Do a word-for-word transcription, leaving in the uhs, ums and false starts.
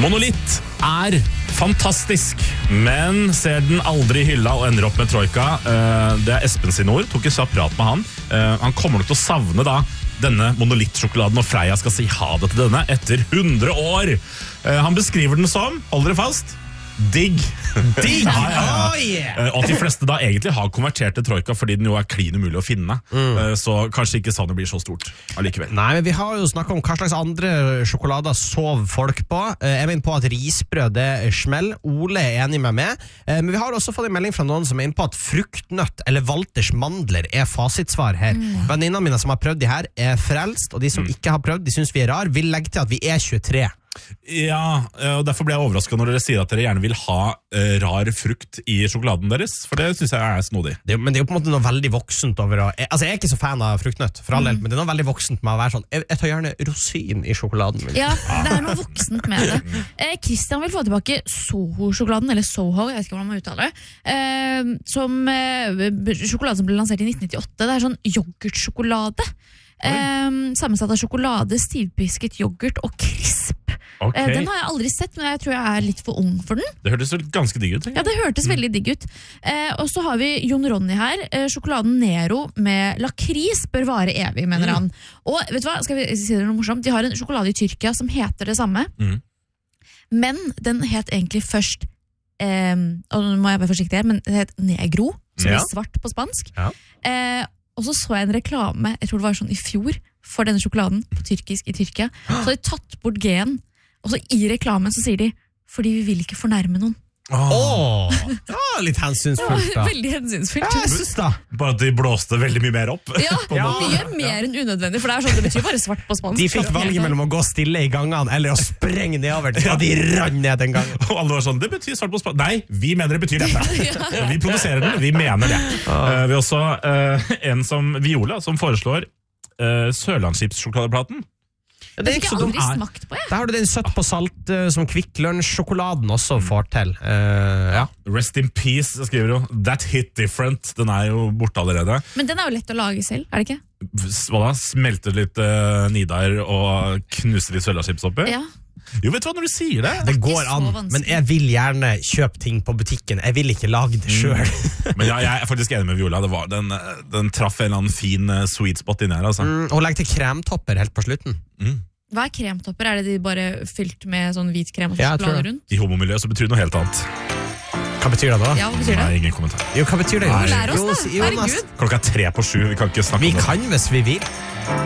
Monolitt er fantastisk, men ser den aldri i hylla og ender opp med troika. Det er Espen sine ord, tok en kjapp prat med han. Han kommer nok til å savne da denne monolittsjokoladen, og Freia skal si ha det til denne etter hundre år. Han beskriver den som, hold dere fast, digg. Digg? Ja, ja, ja. Oh, yeah. Og at de fleste da egentlig har konvertert til troika fordi den jo er klin umulig å finne. Mm. Så kanskje ikke sånn det blir så stort allikevel. Nei, men vi har jo snakket om hva slags andre sjokolader sov folk på. Jeg mener på at risbrød det smell. Ole er enig med meg. Men vi har også fått en melding fra noen som er inne på at fruktnøtt eller Walters mandler er fasitsvar her. Mm. Venninnene mine som har prøvd de her er frelst, og de som mm. ikke har prøvd, de synes vi er rar. Vi legger til at vi er tjuetre. Ja, og derfor ble jeg overrasket når dere sier at dere gjerne vil ha uh, rar frukt i sjokoladen deres, for det synes jeg er snodig. Det, men det er jo på en måte noe veldig voksent over å, jeg, altså jeg er ikke så fan av fruktnøtt, for all del, mm. men det er noe veldig voksent med å være sånn, jeg, jeg tar gjerne rosin i sjokoladen min. Ja, det er noe voksent med det. Eh, Christian vil få tilbake Soho-sjokoladen, eller Soho, jeg vet ikke hvordan man uttaler det, eh, som eh, sjokolade som ble lansert i nitten nittiåtte. Det er sånn yoghurtsjokolade. Um, sammensatt av sjokolade, stivpisket yoghurt og krisp. Okay. uh, Den har jeg aldri sett, men jeg tror jeg er litt for ung for den. Det hørtes ganske digg ut. Ja, det hørtes mm. veldig digg ut. uh, Og så har vi Jon Ronny her. uh, Sjokoladen Nero med lakris bør vare evig, mener mm. han. Og vet du hva, skal vi si det noe morsomt? De har en sjokolade i Tyrkia som heter det samme, mm. men den het egentlig først um, og nå må jeg være forsiktig her, men den het Negro, som ja. er svart på spansk. Ja. uh, Og så så jeg en reklame, jeg tror det var sånn i fjor, for denne sjokoladen på tyrkisk i Tyrkia. Så har de tatt bort G-en, og så i reklamen så sier de, fordi vi vil ikke fornærme noen. Åh, oh. oh, litt hensynsfullt da. Ja, veldig hensynsfullt. Ja, jeg synes da. Bare at de blåste veldig mye mer opp. Ja, ja. mye mer enn unødvendig, for det er sånn, det betyr bare svart på spansk. De fikk valget mellom å gå stille i gangene, eller å sprenge nedover, og de rann ned den gangen. Og alle var sånn, det betyr svart på spansk. Nei, vi mener det betyr dette. Ja. Vi produserer den, vi mener det. Uh, vi har også uh, en som Viola, som foreslår uh, Sørlandschips-sjokoladeplaten. Ja, det, det fikk jeg aldri smakt på, jeg. Der har du den søtt på salt uh, som Kvikk Lunsj-sjokoladen også får til. Uh, ja. Rest in peace, skriver jo. That hit different. Den er jo borte allerede. Men den er jo lett å lage selv, er det ikke? Hva da? Smelte litt uh, Nidar og knuste litt Sørlandschips oppi? Ja. Jo, vet du hva, når du sier det? Det går an, men jeg vil gjerne kjøpe ting på butikken. Jeg vil ikke lage det selv. Mm. Men ja, jeg er faktisk enig med Viola. Det var, den, den traff en eller annen fin uh, sweet spot inni her. Altså. Mm, og legg til kremtopper helt på slutten. Mm. Hva er kremtopper? Er det de bare fylt med sånn hvit krem og sjokolade rundt? I homomiljøet så betyr det noe helt annet. Hva betyr det da? Ja, hva betyr det? Nei, ingen kommentar. Jo, hva betyr det? Lær oss da, herregud. Klokka er tre på sju, vi kan ikke snakke vi om det. Vi kan hvis vi vil.